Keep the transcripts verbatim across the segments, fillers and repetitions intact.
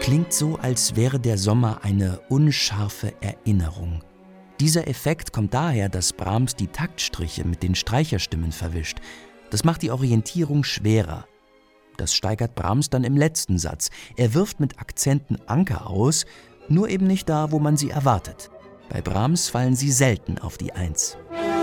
Klingt so, als wäre der Sommer eine unscharfe Erinnerung. Dieser Effekt kommt daher, dass Brahms die Taktstriche mit den Streicherstimmen verwischt. Das macht die Orientierung schwerer. Das steigert Brahms dann im letzten Satz. Er wirft mit Akzenten Anker aus, nur eben nicht da, wo man sie erwartet. Bei Brahms fallen sie selten auf die Eins.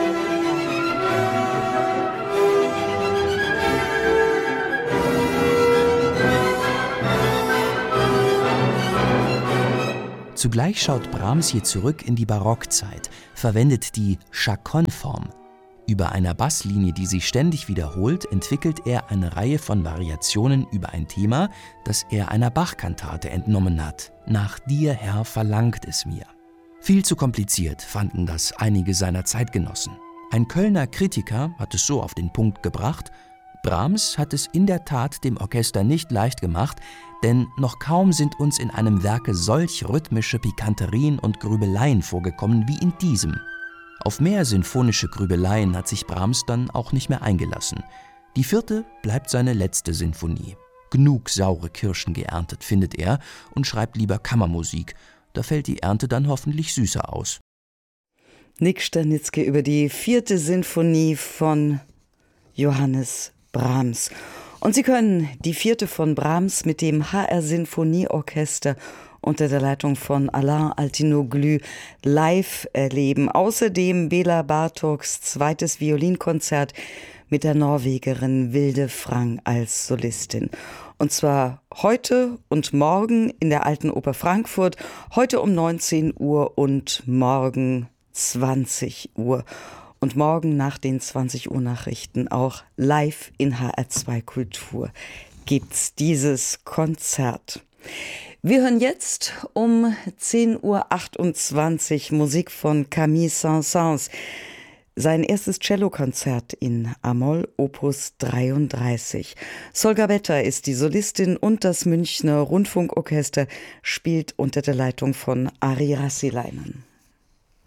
Zugleich schaut Brahms hier zurück in die Barockzeit, verwendet die Chaconne-Form. Über einer Basslinie, die sich ständig wiederholt, entwickelt er eine Reihe von Variationen über ein Thema, das er einer Bach-Kantate entnommen hat. Nach dir, Herr, verlangt es mir. Viel zu kompliziert fanden das einige seiner Zeitgenossen. Ein Kölner Kritiker hat es so auf den Punkt gebracht: Brahms hat es in der Tat dem Orchester nicht leicht gemacht, denn noch kaum sind uns in einem Werke solch rhythmische Pikanterien und Grübeleien vorgekommen wie in diesem. Auf mehr sinfonische Grübeleien hat sich Brahms dann auch nicht mehr eingelassen. Die vierte bleibt seine letzte Sinfonie. Genug saure Kirschen geerntet, findet er, und schreibt lieber Kammermusik. Da fällt die Ernte dann hoffentlich süßer aus. Nick Stanitzky über die vierte Sinfonie von Johannes Brahms. Und Sie können die vierte von Brahms mit dem H R Sinfonieorchester unter der Leitung von Alain Altinoglu live erleben. Außerdem Bela Bartoks zweites Violinkonzert mit der Norwegerin Vilde Frang als Solistin. Und zwar heute und morgen in der Alten Oper Frankfurt, heute um neunzehn Uhr und morgen zwanzig Uhr. Und morgen nach den zwanzig Uhr Nachrichten auch live in H R zwei Kultur gibt's dieses Konzert. Wir hören jetzt um zehn Uhr achtundzwanzig Musik von Camille Saint-Saëns. Sein erstes Cellokonzert in A-Moll, Opus dreiunddreißig. Solga Betta ist die Solistin und das Münchner Rundfunkorchester spielt unter der Leitung von Ari Rassilainen.